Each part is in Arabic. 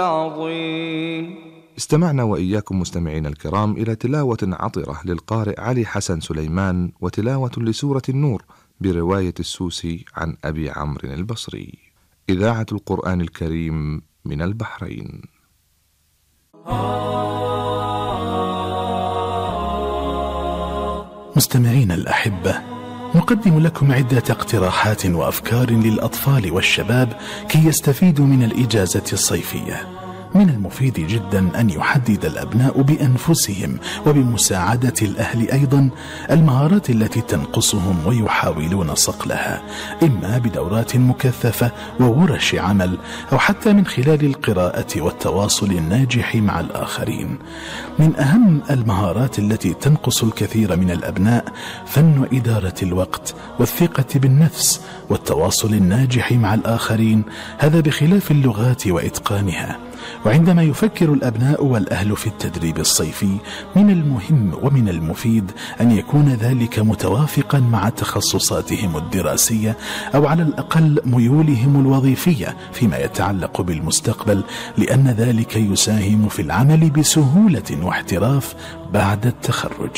عظيم. استمعنا وإياكم مستمعين الكرام إلى تلاوة عطرة للقارئ علي حسن سليمان، وتلاوة لسورة النور برواية السوسي عن أبي عمرو البصري. إذاعة القرآن الكريم من البحرين. مستمعين الأحبة، نقدم لكم عدة اقتراحات وأفكار للأطفال والشباب كي يستفيدوا من الإجازة الصيفية. من المفيد جدا أن يحدد الأبناء بأنفسهم وبمساعدة الأهل أيضا المهارات التي تنقصهم ويحاولون صقلها، إما بدورات مكثفة وورش عمل، أو حتى من خلال القراءة والتواصل الناجح مع الآخرين. من أهم المهارات التي تنقص الكثير من الأبناء فن إدارة الوقت والثقة بالنفس والتواصل الناجح مع الآخرين، هذا بخلاف اللغات وإتقانها. وعندما يفكر الأبناء والأهل في التدريب الصيفي، من المهم ومن المفيد أن يكون ذلك متوافقا مع تخصصاتهم الدراسية أو على الأقل ميولهم الوظيفية فيما يتعلق بالمستقبل، لأن ذلك يساهم في العمل بسهولة واحتراف بعد التخرج.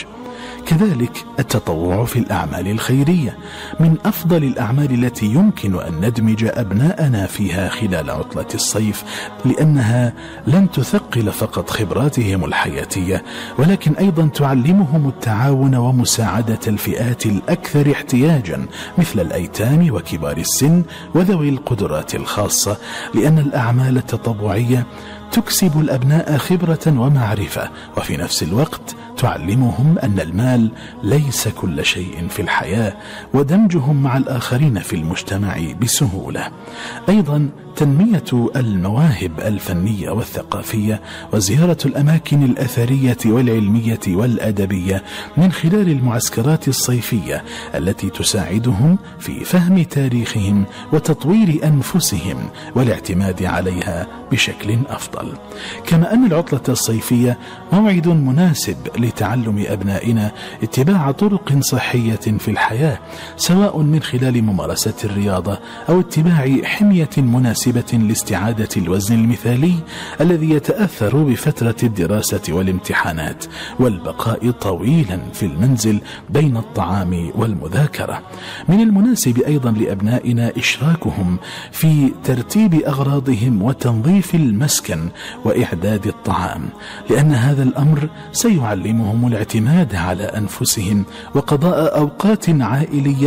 كذلك التطوع في الأعمال الخيرية من أفضل الأعمال التي يمكن أن ندمج أبناءنا فيها خلال عطلة الصيف، لأنها لن تثقل فقط خبراتهم الحياتية، ولكن أيضا تعلمهم التعاون ومساعدة الفئات الأكثر احتياجا مثل الأيتام وكبار السن وذوي القدرات الخاصة، لأن الأعمال التطوعية تكسب الأبناء خبرة ومعرفة، وفي نفس الوقت تعلمهم أن المال ليس كل شيء في الحياة، ودمجهم مع الآخرين في المجتمع بسهولة. أيضا تنمية المواهب الفنية والثقافية وزيارة الأماكن الأثرية والعلمية والأدبية من خلال المعسكرات الصيفية التي تساعدهم في فهم تاريخهم وتطوير أنفسهم والاعتماد عليها بشكل أفضل. كما أن العطلة الصيفية موعد مناسب لتعلم أبنائنا اتباع طرق صحية في الحياة، سواء من خلال ممارسة الرياضة أو اتباع حمية مناسبة لاستعادة الوزن المثالي الذي يتأثر بفترة الدراسة والامتحانات، والبقاء طويلا في المنزل بين الطعام والمذاكرة. من المناسب أيضا لأبنائنا إشراكهم في ترتيب أغراضهم وتنظيف المسكن وإعداد الطعام، لأن هذا الأمر سيعلمهم الاعتماد على أنفسهم وقضاء أوقات عائلية